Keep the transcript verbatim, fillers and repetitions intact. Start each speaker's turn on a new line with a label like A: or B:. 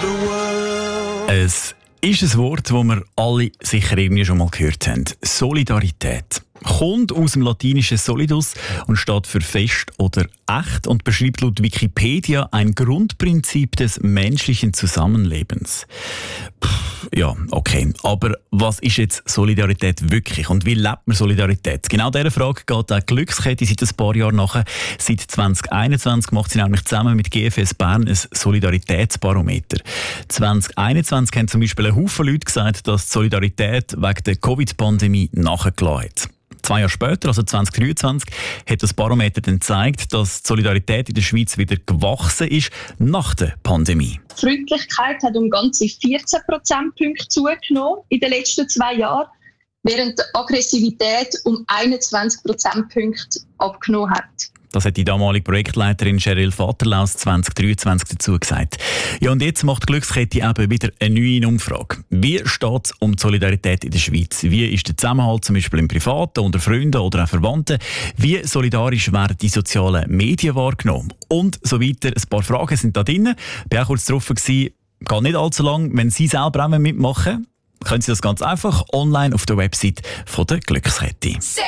A: Es ist ein Wort, das wir alle sicher irgendwie schon mal gehört haben. Solidarität. Kommt aus dem latinischen solidus und steht für fest oder echt und beschreibt laut Wikipedia ein Grundprinzip des menschlichen Zusammenlebens. Pff, ja, okay. Aber was ist jetzt Solidarität wirklich und wie lebt man Solidarität? Genau dieser Frage geht auch Glückskette seit ein paar Jahren nach. Seit zwanzig einundzwanzig macht sie nämlich zusammen mit G F S Bern ein Solidaritätsbarometer. zwanzig einundzwanzig haben zum Beispiel ein Haufen Leute gesagt, dass die Solidarität wegen der Covid-Pandemie nachgelassen hat. Zwei Jahre später, also zwanzig dreiundzwanzig, hat das Barometer dann gezeigt, dass die Solidarität in der Schweiz wieder gewachsen ist nach der Pandemie.
B: Die Freundlichkeit hat um ganze vierzehn Prozentpunkte zugenommen in den letzten zwei Jahren, während die Aggressivität um einundzwanzig Prozentpunkte abgenommen hat.
A: Das hat die damalige Projektleiterin Cheryl Vaterlaus zwanzig dreiundzwanzig dazu gesagt. Ja, und jetzt macht die Glückskette eben wieder eine neue Umfrage. Wie steht es um die Solidarität in der Schweiz? Wie ist der Zusammenhalt zum Beispiel im Privaten, unter Freunden oder auch Verwandten? Wie solidarisch werden die sozialen Medien wahrgenommen? Und so weiter. Ein paar Fragen sind da drin. Ich war auch kurz drauf, geht nicht allzu lang. Wenn Sie selber auch mitmachen, können Sie das ganz einfach online auf der Website von der Glückskette.